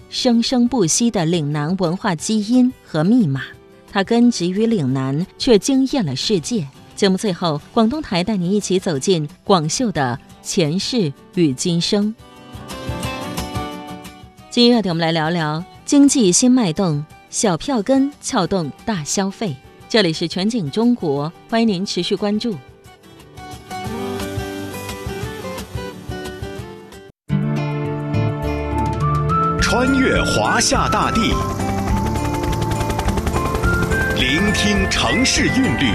生生不息的岭南文化基因和密码。它根植于岭南，却惊艳了世界。节目最后，广东台带你一起走进广秀的前世与今生。今日热点，我们来聊聊经济新脉动，小票根撬动大消费。这里是全景中国，欢迎您持续关注。 穿越华夏大地，聆听城市韵律，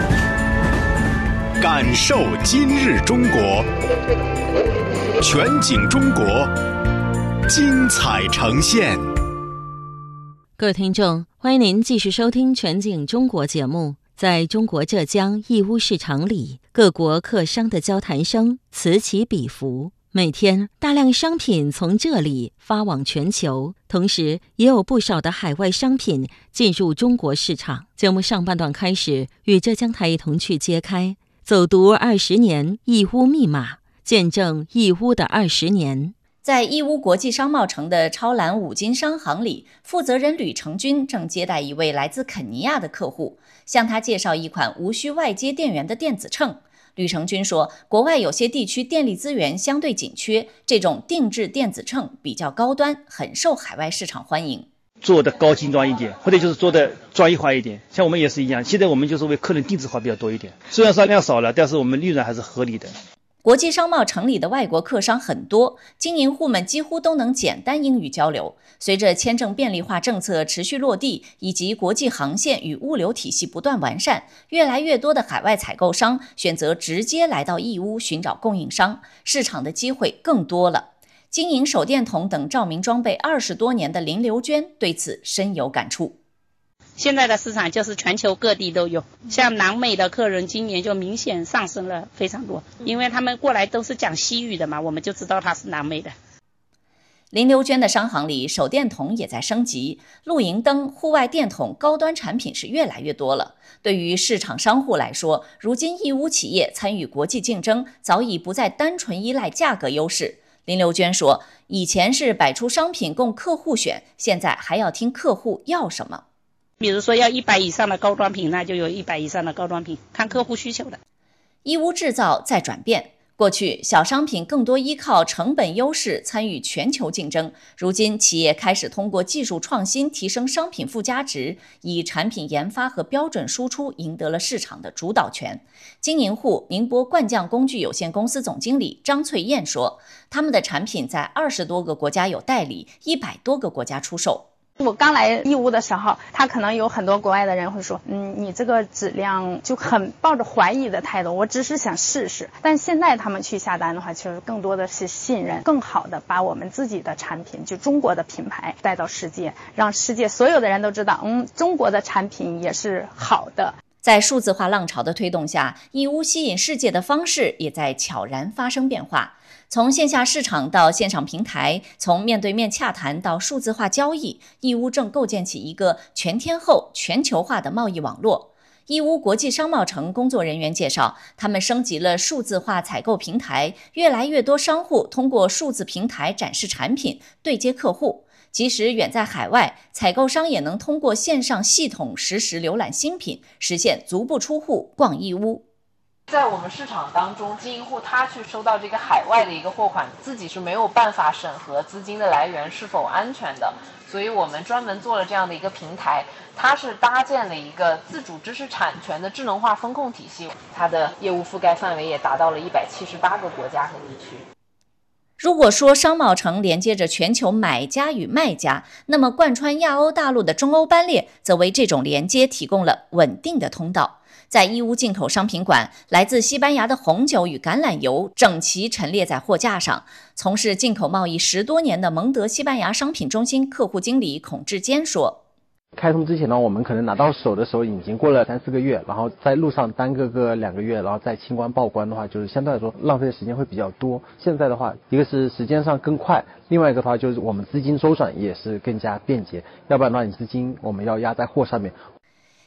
感受今日中国。全景中国，精彩呈现。 各位听众，欢迎您继续收听全景中国节目。在中国浙江义乌市场里，各国客商的交谈声此起彼伏，每天大量商品从这里发往全球，同时也有不少的海外商品进入中国市场。节目上半段开始，与浙江台一同去揭开走读20年义乌密码，见证义乌的20年。 在义乌国际商贸城的超蓝五金商行里，负责人吕成军正接待一位来自肯尼亚的客户，向他介绍一款无需外接电源的电子秤。吕成军说，国外有些地区电力资源相对紧缺，这种定制电子秤比较高端，很受海外市场欢迎。 做的高精端一点，或者就是做的专业化一点，像我们也是一样，现在我们就是为客人定制化比较多一点，虽然说量少了，但是我们利润还是合理的。 国际商贸城里的外国客商很多，经营户们几乎都能简单英语交流。随着签证便利化政策持续落地，以及国际航线与物流体系不断完善，越来越多的海外采购商选择直接来到义乌寻找供应商，市场的机会更多了。经营手电筒等照明装备20多年的林刘娟对此深有感触。 现在的市场就是全球各地都有，像南美的客人今年就明显上升了非常多，因为他们过来都是讲西语的嘛，我们就知道他是南美的。 林刘娟的商行里，手电筒也在升级，露营灯、户外电筒高端产品是越来越多了。对于市场商户来说，如今义乌企业参与国际竞争，早已不再单纯依赖价格优势。林刘娟说，以前是摆出商品供客户选，现在还要听客户要什么。 比如说要100以上的高端品，那就有100以上的高端品，看客户需求的。 义乌制造在转变，过去小商品更多依靠成本优势参与全球竞争，如今企业开始通过技术创新提升商品附加值，以产品研发和标准输出赢得了市场的主导权。经营户宁波冠匠工具有限公司总经理张翠燕说，他们的产品在20多个国家有代理，100多个国家出售。 我刚来义乌的时候，他可能有很多国外的人会说，你这个质量就很抱着怀疑的态度，我只是想试试。但现在他们去下单的话，其实更多的是信任，更好的把我们自己的产品，就中国的品牌带到世界，让世界所有的人都知道，中国的产品也是好的。 在数字化浪潮的推动下，义乌吸引世界的方式也在悄然发生变化。从线下市场到线上平台，从面对面洽谈到数字化交易，义乌正构建起一个全天候、全球化的贸易网络。义乌国际商贸城工作人员介绍，他们升级了数字化采购平台，越来越多商户通过数字平台展示产品，对接客户。即使远在海外，采购商也能通过线上系统实时浏览新品，实现足不出户逛义乌。 在我们市场当中，经营户他去收到这个海外的一个货款，自己是没有办法审核资金的来源是否安全的，所以我们专门做了这样的一个平台，它是搭建了一个自主知识产权的智能化风控体系，它的业务覆盖范围也达到了178个国家和地区。 如果说商贸城连接着全球买家与卖家，那么贯穿亚欧大陆的中欧班列则为这种连接提供了稳定的通道。在义乌进口商品馆，来自西班牙的红酒与橄榄油整齐陈列在货架上。从事进口贸易10多年的蒙德西班牙商品中心客户经理孔志坚说， 开通之前呢，我们可能拿到手的时候已经过了3-4个月，然后在路上耽搁个2个月，然后再清关报关的话，就是相对来说浪费的时间会比较多。现在的话，一个是时间上更快，另外一个的话就是我们资金周转也是更加便捷，要不然的话你资金我们要压在货上面。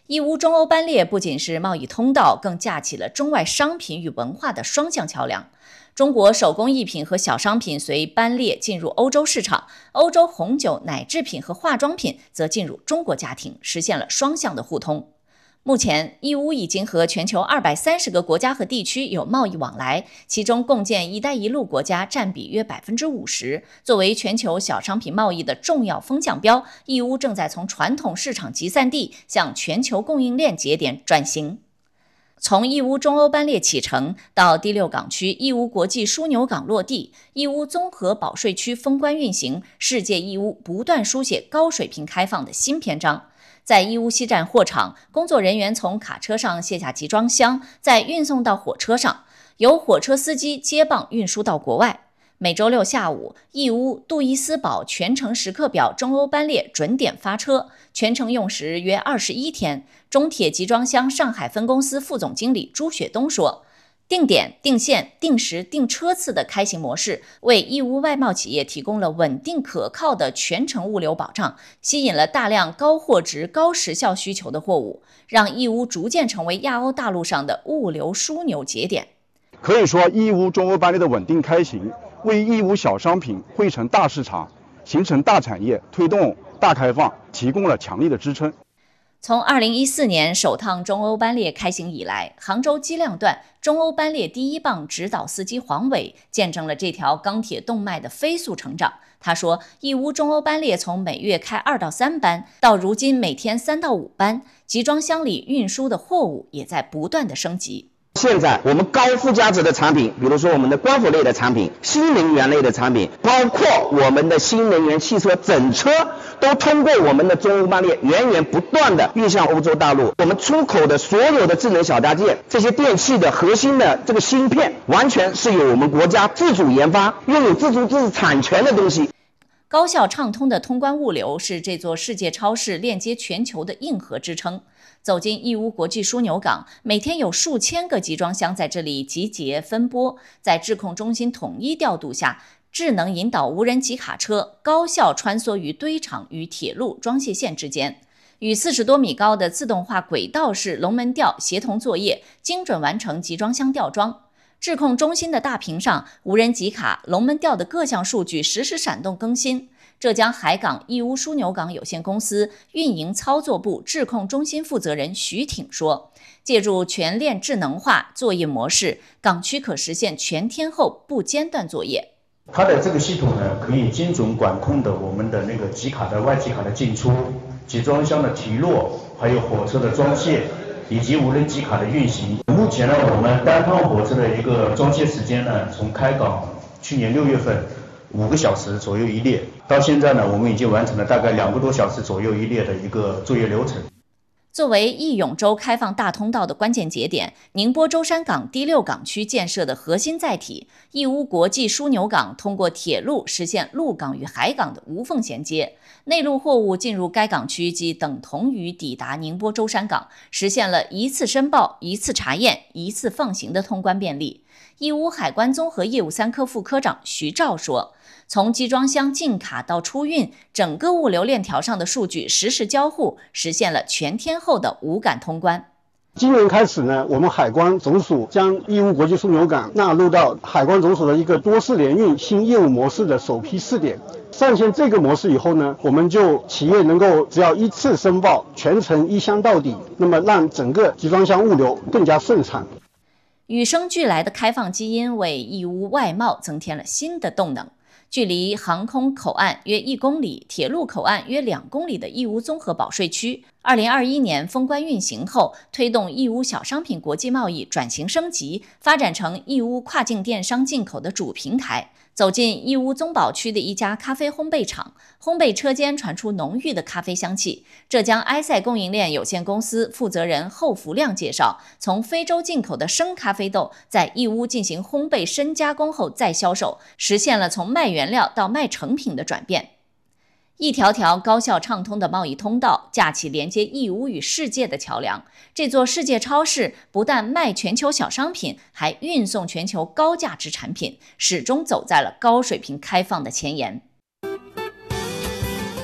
义乌中欧班列不仅是贸易通道，更架起了中外商品与文化的双向桥梁。中国手工艺品和小商品随班列进入欧洲市场，欧洲红酒、奶制品和化妆品则进入中国家庭，实现了双向的互通。目前，义乌已经和全球230个国家和地区有贸易往来，其中共建“一带一路”国家占比约 50%。作为全球小商品贸易的重要风向标，义乌正在从传统市场集散地向全球供应链节点转型。从义乌中欧班列启程到第6港区义乌国际枢纽港落地，义乌综合保税区封关运行，世界义乌不断书写高水平开放的新篇章。在义乌西站货场，工作人员从卡车上卸下集装箱，再运送到火车上，由火车司机接棒运输到国外。每周六下午，义乌杜伊斯堡全程时刻表中欧班列准点发车，全程用时约21天。中铁集装箱上海分公司副总经理朱雪东说，定点、定线、定时、定车次的开行模式，为义乌外贸企业提供了稳定可靠的全程物流保障，吸引了大量高货值、高时效需求的货物，让义乌逐渐成为亚欧大陆上的物流枢纽节点。 可以说，义乌中欧班列的稳定开行，为义乌小商品汇成大市场、形成大产业、推动大开放提供了强力的支撑。 从2014年首趟中欧班列开行以来，杭州机量段中欧班列第1棒指导司机黄伟见证了这条钢铁动脉的飞速成长。他说，义乌中欧班列从每月开2到3班，到如今每天3到5班，集装箱里运输的货物也在不断的升级。 现在我们高附加值的产品，比如说我们的光伏类的产品、新能源类的产品，包括我们的新能源汽车整车，都通过我们的中欧班列源源不断的运向欧洲大陆。我们出口的所有的智能小家电，这些电器的核心的这个芯片，完全是由我们国家自主研发，拥有自主知识产权的东西。 高效畅通的通关物流是这座世界超市链接全球的硬核支撑。走进义乌国际枢纽港，每天有数千个集装箱在这里集结分拨，在质控中心统一调度下，智能引导无人机卡车高效穿梭于堆场与铁路装卸线之间，与40多米高的自动化轨道式龙门吊协同作业，精准完成集装箱吊装。质控中心的大屏上，无人机卡、龙门吊的各项数据实时闪动更新。浙江海港义乌枢纽港有限公司运营操作部质控中心负责人徐挺说，借助全链智能化作业模式，港区可实现全天候不间断作业。 它的这个系统呢，可以精准管控的我们的那个集卡的外集卡的进出、集装箱的提落，还有火车的装卸，以及无人机卡的运行。目前呢，我们单趟火车的一个装卸时间呢，从开港去年6月份5个小时左右一列，到现在呢，我们已经完成了大概2个多小时左右一列的一个作业流程。 作为义永州开放大通道的关键节点，宁波舟山港第6港区建设的核心载体义乌国际枢纽港通过铁路实现陆港与海港的无缝衔接，内陆货物进入该港区即等同于抵达宁波舟山港，实现了一次申报、一次查验、一次放行的通关便利。义乌海关综合业务3科副科长徐照说，从集装箱进卡到出运，整个物流链条上的数据实时交互，实现了全天候的无感通关。 今年开始呢，我们海关总署将义乌国际枢纽港纳入到海关总署的一个多式联运新业务模式的首批试点。上线这个模式以后呢，我们就企业能够只要一次申报，全程一箱到底，那么让整个集装箱物流更加顺畅。 与生俱来的开放基因为义乌外贸增添了新的动能。距离航空口岸约1公里、铁路口岸约2公里的义乌综合保税区，2021年封关运行后，推动义乌小商品国际贸易转型升级，发展成义乌跨境电商进口的主平台。走进义乌宗保区的一家咖啡烘焙厂，烘焙车间传出浓郁的咖啡香气。浙江埃塞供应链有限公司负责人侯福亮介绍，从非洲进口的生咖啡豆在义乌进行烘焙深加工后再销售，实现了从卖原料到卖成品的转变。一条条高效畅通的贸易通道，架起连接义乌与世界的桥梁。这座世界超市不但卖全球小商品，还运送全球高价值产品，始终走在了高水平开放的前沿。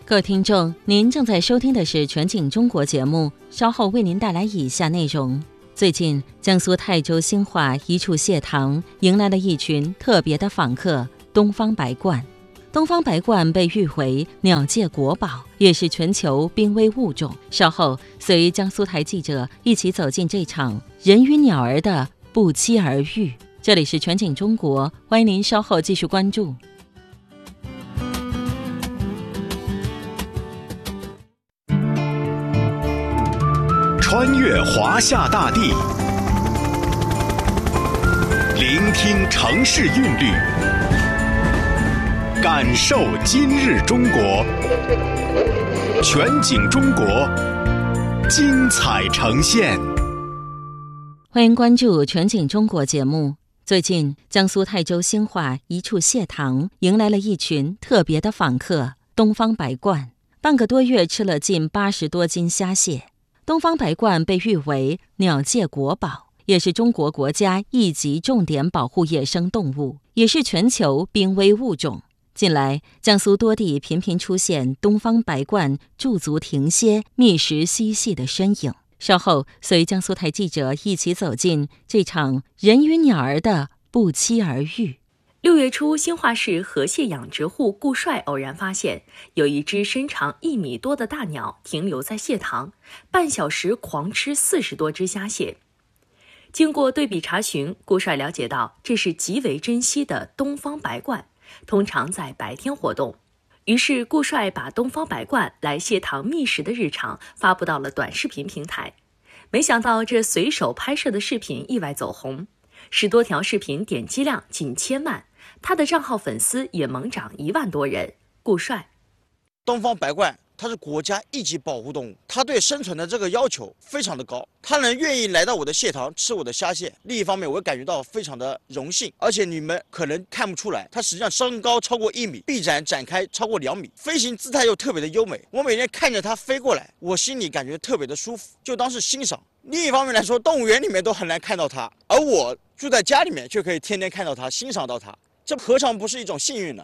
各位听众，您正在收听的是全景中国节目，稍后为您带来以下内容。最近，江苏泰州兴化一处蟹塘迎来了一群特别的访客——东方白鹳。东方白鹳被誉为鸟界国宝，也是全球濒危物种。稍后，随江苏台记者一起走进这场人与鸟儿的不期而遇。这里是全景中国，欢迎您稍后继续关注。 穿越华夏大地，聆听城市韵律，感受今日中国。全景中国，精彩呈现。 欢迎关注全景中国节目。最近，江苏泰州兴化一处蟹塘迎来了一群特别的访客——东方白鹳。半个多月吃了近80多斤虾蟹。东方白鹳被誉为鸟界国宝，也是中国国家一级重点保护野生动物，也是全球濒危物种。近来，江苏多地频频出现东方白鹳驻足停歇、觅食嬉戏的身影。稍后，随江苏台记者一起走进这场人与鸟儿的不期而遇。 6月初，兴化市河蟹养殖户顾帅偶然发现，有一只身长1米多的大鸟停留在蟹塘，半小时狂吃40多只虾蟹。经过对比查询，顾帅了解到这是极为珍稀的东方白鹳，通常在白天活动。于是，顾帅把东方白鹳来蟹塘觅食的日常发布到了短视频平台。没想到，这随手拍摄的视频意外走红，10多条视频点击量近1000万。他的账号粉丝也猛涨1万多人。顾帅， 东方白鹳它是国家一级保护动物，它对生存的这个要求非常的高，它能愿意来到我的蟹塘吃我的虾蟹。另一方面，我感觉到非常的荣幸，而且你们可能看不出来，它实际上身高超过1米，臂展展开超过2米，飞行姿态又特别的优美。我每天看着它飞过来，我心里感觉特别的舒服，就当是欣赏。另一方面来说，动物园里面都很难看到它，而我住在家里面却可以天天看到它，欣赏到它。这何尝不是一种幸运呢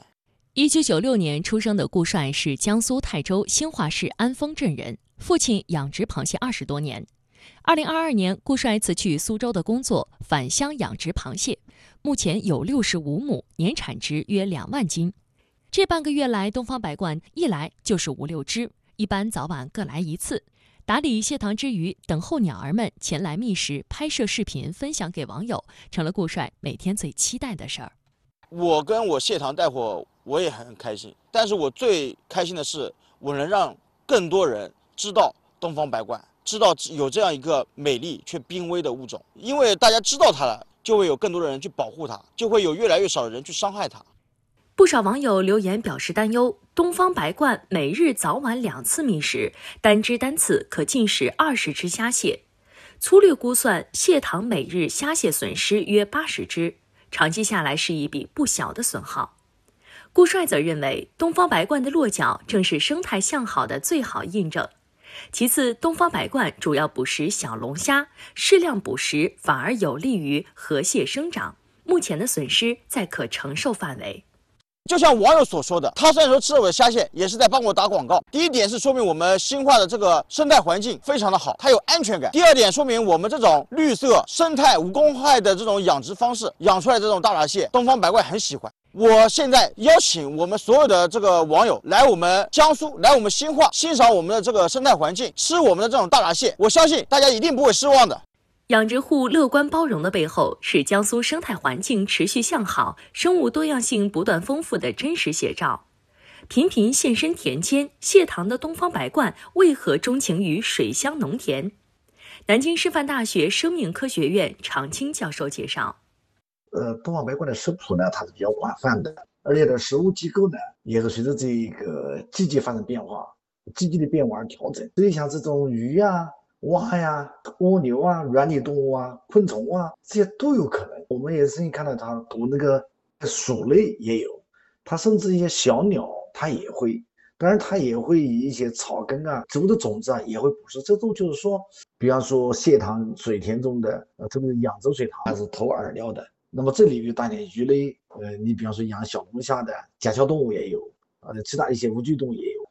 ？1996年出生的顾帅是江苏泰州兴化市安丰镇人，父亲养殖螃蟹20多年。2022年，顾帅辞去苏州的工作，返乡养殖螃蟹，目前有65亩，年产值约2万斤。这半个月来，东方白鹳一来就是5、6只，一般早晚各来一次。打理蟹塘之余，等候鸟儿们前来觅食，拍摄视频分享给网友，成了顾帅每天最期待的事儿。 我跟我蟹塘带货，我也很开心。但是我最开心的是，我能让更多人知道东方白鹳，知道有这样一个美丽却濒危的物种。因为大家知道它了，就会有更多的人去保护它，就会有越来越少的人去伤害它。 不少网友留言表示担忧，东方白鹳每日早晚2次觅食，单只单次可进食20只虾蟹。粗略估算，蟹塘每日虾蟹损失约80只。长期下来是一笔不小的损耗。顾帅则认为，东方白鹳的落脚正是生态向好的最好印证。其次，东方白鹳主要捕食小龙虾，适量捕食反而有利于河蟹生长，目前的损失在可承受范围。 就像网友所说的，他虽然说吃了我的虾蟹，也是在帮我打广告。第一点是说明我们兴化的这个生态环境非常的好，它有安全感。第二点说明我们这种绿色、生态无公害的这种养殖方式，养出来的这种大闸蟹，东方白鹳很喜欢。我现在邀请我们所有的这个网友来我们江苏，来我们兴化，欣赏我们的这个生态环境，吃我们的这种大闸蟹，我相信大家一定不会失望的。 养殖户乐观包容的背后，是江苏生态环境持续向好、生物多样性不断丰富的真实写照。频频现身田间，蟹塘的东方白鹳为何钟情于水乡农田？南京师范大学生命科学院常青教授介绍， 东方白鹳的食谱呢，它是比较广泛的，而且的食物机构呢，也是随着这个季节发生变化，季节的变化而调整。所以像这种鱼啊、蛙呀、蜗牛啊、软体动物啊、昆虫啊，这些都有可能。我们也是看到它捕那个鼠类也有，它甚至一些小鸟它也会，当然它也会以一些草根啊、植物的种子啊也会捕食。这都就是说，比方说蟹塘水田中的特别是扬州水塘，它是投饵料的。那么这里有大量鱼类，你比方说养小龙虾的甲壳动物也有，其他一些无脊动物也有。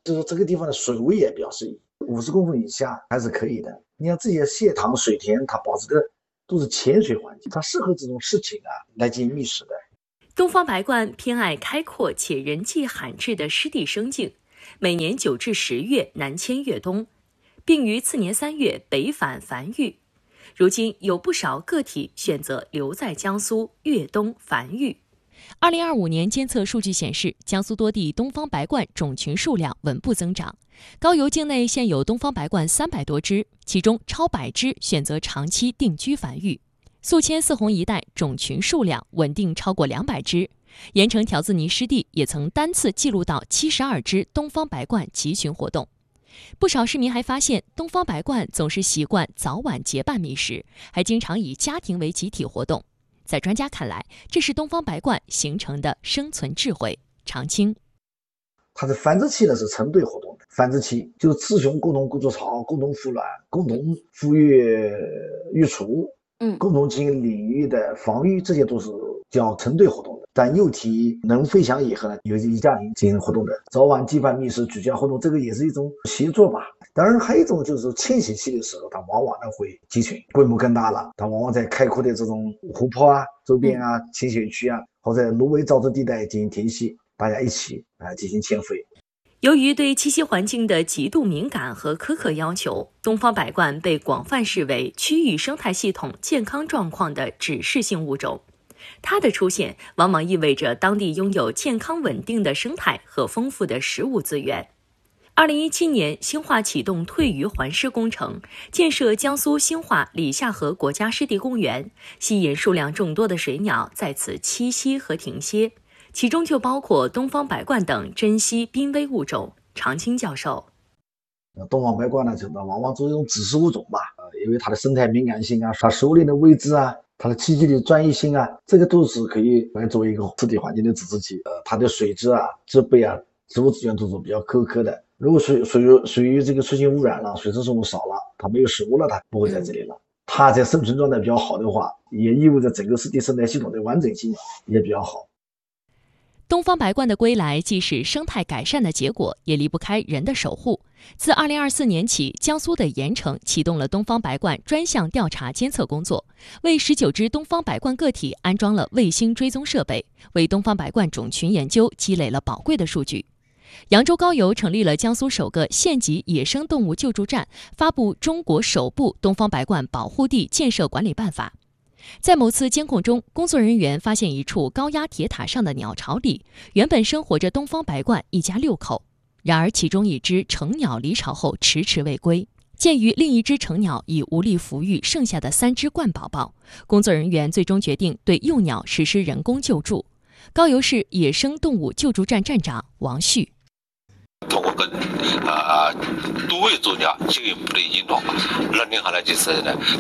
就是这个地方的水位也比较适宜，50公分以下还是可以的。你像这些蟹塘、水田，它保持的都是浅水环境，它适合这种事情来进行觅食的。 东方白鹳偏爱开阔且人迹罕至的湿地生境，每年9至10月南迁越冬，并于次年3月北返繁育。如今有不少个体选择留在江苏越冬繁育。2025年监测数据显示，江苏多地东方白鹳种群数量稳步增长。高邮境内现有东方白鹳300多只，其中超100只选择长期定居繁育。宿迁泗洪一带种群数量稳定超过200只。盐城条子泥湿地也曾单次记录到72只东方白鹳集群活动。不少市民还发现，东方白鹳总是习惯早晚结伴觅食，还经常以家庭为集体活动。在专家看来，这是东方白鹳形成的生存智慧。常青， 它的繁殖期呢是成对活动的，繁殖期就是雌雄共同筑巢、共同孵卵、共同孵育育雏，共同进行领域的防御，这些都是叫成对活动的。但幼体能飞翔以后呢，有以家庭进行活动的，早晚结伴觅食、举家活动，这个也是一种协作吧。当然还有一种就是迁徙期的时候，它往往呢会集群，规模更大了，它往往在开阔的这种湖泊周边浅水区或者芦苇沼泽地带进行停息，大家一起进行迁飞。 由于对栖息环境的极度敏感和苛刻要求，东方白鹳被广泛视为区域生态系统健康状况的指示性物种。它的出现往往意味着当地拥有健康稳定的生态和丰富的食物资源。2017年，兴化启动退鱼环湿工程，建设江苏兴化里下河国家湿地公园，吸引数量众多的水鸟在此栖息和停歇，其中就包括东方白鹳等珍稀濒危物种。常青教授， 东方白鹳呢，往往作为一种指示物种吧，因为它的生态敏感性它狩猎的位置它的栖息的专一性这个都是可以来作为一个湿地环境的指示器。它的水质植被植物资源都是比较苛刻的。如果水域这个出现污染了，水生生物少了，它没有食物了，它不会在这里了。它在生存状态比较好的话，也意味着整个湿地生态系统的完整性也比较好。 东方白鹳的归来既是生态改善的结果，也离不开人的守护。自2024年起，江苏的盐城启动了东方白鹳专项调查监测工作，为19只东方白鹳个体安装了卫星追踪设备，为东方白鹳种群研究积累了宝贵的数据。扬州高邮成立了江苏首个县级野生动物救助站，发布中国首部东方白鹳保护地建设管理办法。在某次监控中，工作人员发现一处高压铁塔上的鸟巢里，原本生活着东方白鹳一家6口。然而其中一只成鸟离巢后迟迟未归，鉴于另一只成鸟已无力抚育剩下的3只鹳宝宝，工作人员最终决定对幼鸟实施人工救助。高邮市野生动物救助站站长王旭， 通过跟多位专家进一步的引导，认定下来就是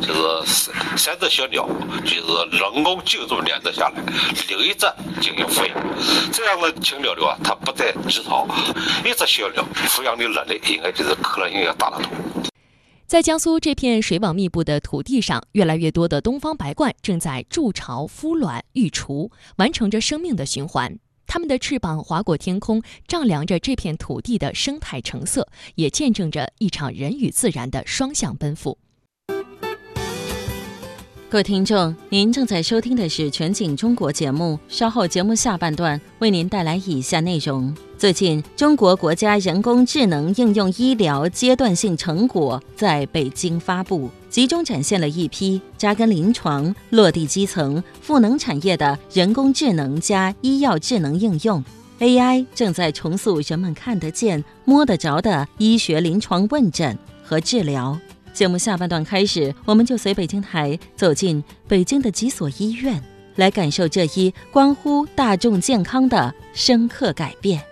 3只小鸟就是人工救助2只下来，留1只进行抚养。这样的禽鸟它不再离巢，1只小鸟抚养的能力应该就是可能性要大得多。 在江苏这片水网密布的土地上，越来越多的东方白鹳正在筑巢、孵卵、育雏，完成着生命的循环。它们的翅膀划过天空，丈量着这片土地的生态成色，也见证着一场人与自然的双向奔赴。 各位听众，您正在收听的是全景中国节目，稍后节目下半段为您带来以下内容。最近，中国国家人工智能应用医疗阶段性成果在北京发布，集中展现了一批扎根临床、落地基层、赋能产业的人工智能加医药智能应用。AI 正在重塑人们看得见、摸得着的医学临床问诊和治疗。节目下半段开始，我们就随北京台走进北京的几所医院，来感受这一关乎大众健康的深刻改变。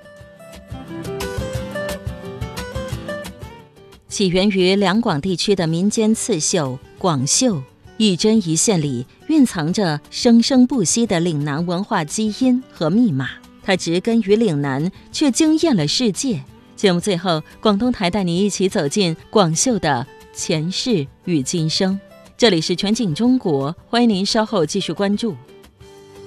起源于两广地区的民间刺绣广绣，一针一线里蕴藏着生生不息的岭南文化基因和密码。它植根于岭南，却惊艳了世界。节目最后，广东台带你一起走进广绣的前世与今生。这里是全景中国，欢迎您稍后继续关注。